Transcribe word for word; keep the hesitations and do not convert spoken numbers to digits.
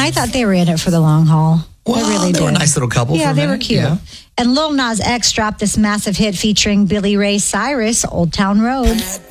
I thought they were in it for the long haul. Well, I really they did. were a nice little couple. Yeah, for a they were minute. cute. Yeah. And Lil Nas X dropped this massive hit featuring Billy Ray Cyrus, Old Town Road.